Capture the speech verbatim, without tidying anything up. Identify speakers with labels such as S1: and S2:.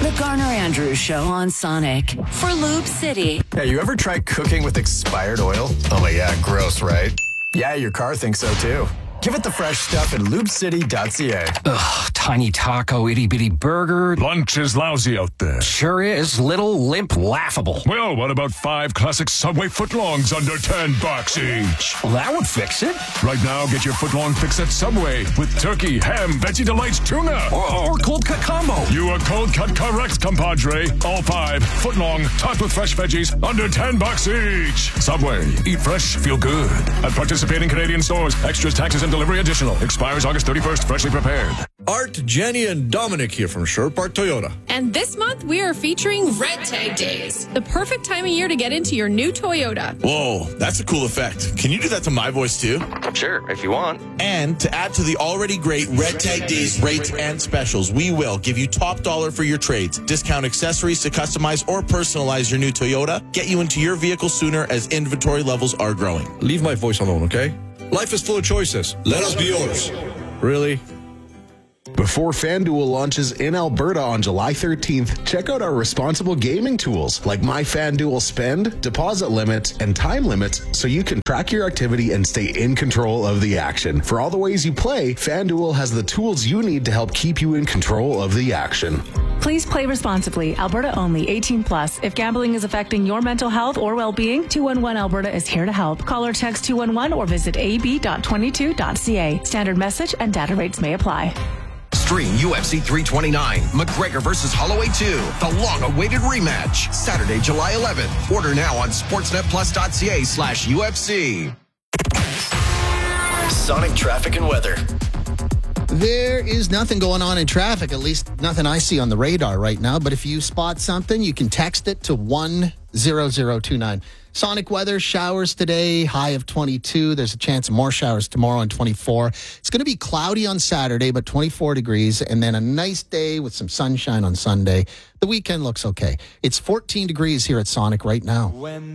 S1: The Garner Andrews Show on Sonic for Lube City.
S2: Hey, you ever tried cooking with expired oil? Oh my yeah, gross, right? Yeah, your car thinks so too. Give it the fresh stuff at lube city dot c a.
S3: Ugh, tiny taco, itty bitty burger.
S4: Lunch is lousy out there.
S3: Sure is. Little, limp, laughable.
S4: Well, what about five classic Subway footlongs under ten bucks each?
S3: Well, that would fix it.
S4: Right now, get your footlong fix at Subway with turkey, ham, veggie delights, tuna.
S3: Or, or cold cut combo.
S4: You are cold cut correct, compadre. All five footlong, topped with fresh veggies, under ten bucks each. Subway, eat fresh, feel good. At participating Canadian stores, extras, taxes, and delivery additional. Expires August thirty-first, freshly prepared.
S5: Art, Jenny, and Dominic here from Sherwood Park Toyota.
S6: And this month, we are featuring Red Tag Days, the perfect time of year to get into your new Toyota.
S5: Whoa, that's a cool effect. Can you do that to my voice too?
S7: Sure, if you want.
S5: And to add to the already great Red Tag Days rates and specials, we will give you top dollar for your trades, discount accessories to customize or personalize your new Toyota, get you into your vehicle sooner as inventory levels are growing.
S8: Leave my voice alone, okay? Life is full of choices.
S5: Let us be yours.
S8: Really?
S9: Before FanDuel launches in Alberta on July thirteenth, check out our responsible gaming tools like My FanDuel Spend, deposit limit, and time limit so you can track your activity and stay in control of the action. For all the ways you play, FanDuel has the tools you need to help keep you in control of the action.
S10: Please play responsibly. Alberta only. eighteen plus. If gambling is affecting your mental health or well-being, two one one Alberta is here to help. Call or text two one one or visit a b dot twenty-two dot c a. Standard message and data rates may apply.
S11: Stream U F C three twenty-nine, McGregor versus Holloway two, the long-awaited rematch, Saturday, July eleventh. Order now on sportsnetplus.ca slash UFC.
S2: Sonic traffic and weather.
S12: There is nothing going on in traffic, at least nothing I see on the radar right now. But if you spot something, you can text it to one zero zero two nine. Sonic weather, showers today, high of twenty-two. There's a chance of more showers tomorrow on twenty-four. It's going to be cloudy on Saturday, but twenty-four degrees, and then a nice day with some sunshine on Sunday. The weekend looks okay. It's fourteen degrees here at Sonic right now. When